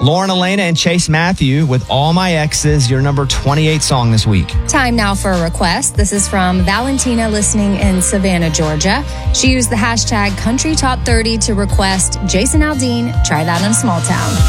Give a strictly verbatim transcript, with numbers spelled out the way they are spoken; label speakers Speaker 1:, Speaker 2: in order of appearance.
Speaker 1: Lauren Elena and Chase Matthew with All My Exes, your number twenty-eight song this week.
Speaker 2: Time now for a request. This is from Valentina listening in Savannah, Georgia. She used the hashtag Country Top thirty to request Jason Aldean, Try That in a Small Town.